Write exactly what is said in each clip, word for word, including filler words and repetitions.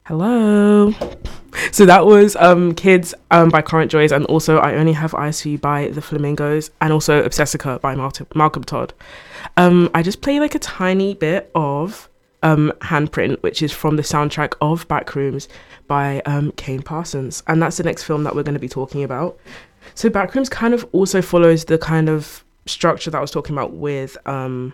Hello. So that was um Kids um by Current Joys, and also I Only Have Eyes for You by The Flamingos, and also Obsessica by Malcolm, Malcolm Todd. Um I just play like a tiny bit of um Handprint, which is from the soundtrack of Backrooms by um Kane Parsons, and that's the next film that we're going to be talking about. So Backrooms kind of also follows the kind of structure that I was talking about with um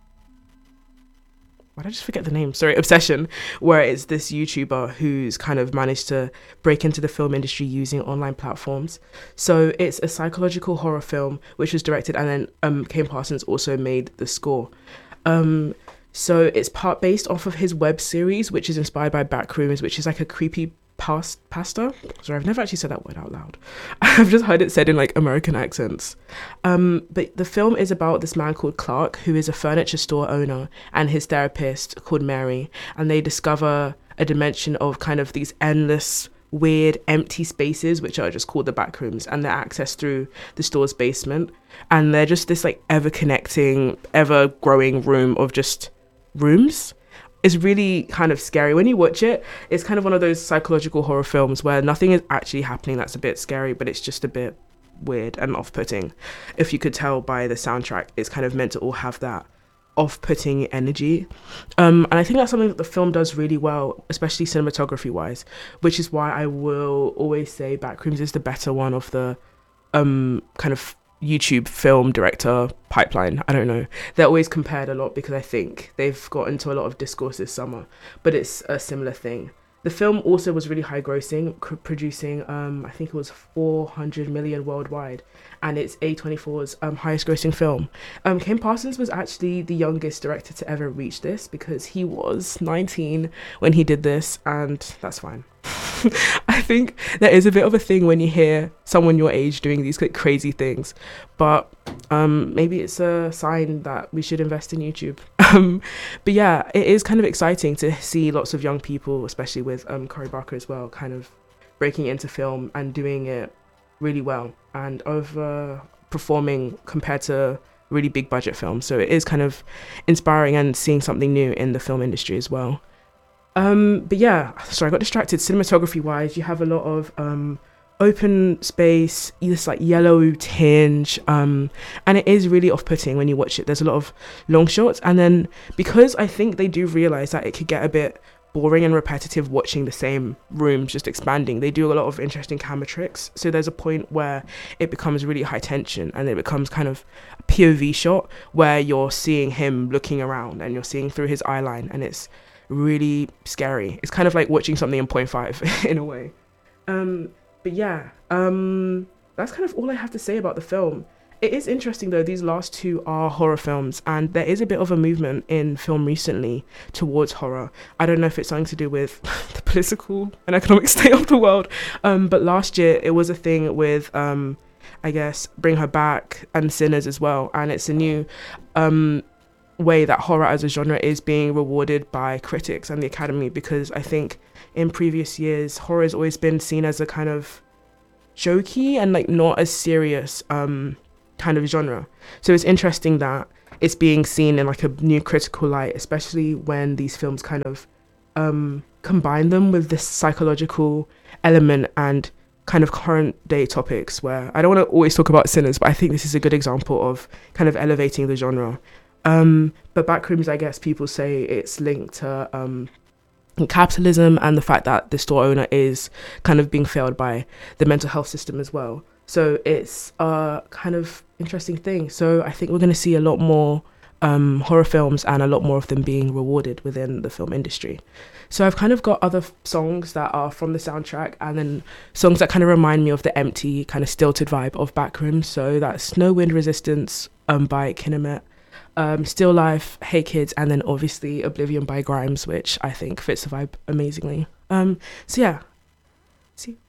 why did I just forget the name? Sorry, Obsession, where it's this YouTuber who's kind of managed to break into the film industry using online platforms. So it's a psychological horror film, which was directed, and then um, Kane Parsons also made the score. Um, so it's part based off of his web series, which is inspired by Backrooms, which is like a creepy past pasta. Sorry, I've never actually said that word out loud. I've just heard it said in like American accents. Um, but the film is about this man called Clark, who is a furniture store owner, and his therapist called Mary, and they discover a dimension of kind of these endless, weird, empty spaces, which are just called the back rooms, and they're accessed through the store's basement. And they're just this like ever connecting, ever growing room of just rooms. It's really kind of scary. When you watch it, it's kind of one of those psychological horror films where nothing is actually happening that's a bit scary, but it's just a bit weird and off-putting. If you could tell by the soundtrack, it's kind of meant to all have that off-putting energy. Um, and I think that's something that the film does really well, especially cinematography-wise, which is why I will always say Backrooms is the better one of the um, kind of YouTube film director pipeline. I don't know. They're always compared a lot because I think they've got into a lot of discourse this summer, but it's a similar thing. The film also was really high grossing, c- producing, um, I think it was four hundred million worldwide, and it's A twenty-four's um, highest grossing film. Um, Kane Parsons was actually the youngest director to ever reach this because he was nineteen when he did this, and that's fine. I think there is a bit of a thing when you hear someone your age doing these like crazy things, but um, maybe it's a sign that we should invest in YouTube. Um, but yeah, it is kind of exciting to see lots of young people, especially with um, Cory Barker as well, kind of breaking into film and doing it really well and over performing compared to really big budget films. So it is kind of inspiring and seeing something new in the film industry as well. Um, but yeah, sorry, I got distracted. Cinematography wise, you have a lot of um, open space, this like yellow tinge, um, and it is really off-putting when you watch it. There's a lot of long shots, and then because I think they do realize that it could get a bit boring and repetitive watching the same rooms just expanding, they do a lot of interesting camera tricks. So there's a point where it becomes really high tension and it becomes kind of a P O V shot where you're seeing him looking around and you're seeing through his eye line, and it's really scary. It's kind of like watching something in point five in a way. Um, but yeah, um, that's kind of all I have to say about the film. It is interesting though, these last two are horror films, and there is a bit of a movement in film recently towards horror. I don't know if it's something to do with the political and economic state of the world, um, but last year it was a thing with, um, I guess, Bring Her Back and Sinners as well, and it's a new um, way that horror as a genre is being rewarded by critics and the Academy, because I think in previous years horror has always been seen as a kind of jokey and like not as serious um kind of genre. So it's interesting that it's being seen in like a new critical light, especially when these films kind of um combine them with this psychological element and kind of current day topics, where I don't want to always talk about Sinners, but I think this is a good example of kind of elevating the genre. Um, but Backrooms, I guess people say it's linked to um, capitalism and the fact that the store owner is kind of being failed by the mental health system as well. So it's a kind of interesting thing. So I think we're going to see a lot more um, horror films and a lot more of them being rewarded within the film industry. So I've kind of got other f- songs that are from the soundtrack, and then songs that kind of remind me of the empty, kind of stilted vibe of Backrooms. So that's No Wind Resistance um, by Kinemet, Um, Still Life, Hey Kids, and then obviously Oblivion by Grimes, which I think fits the vibe amazingly. Um, so yeah, see.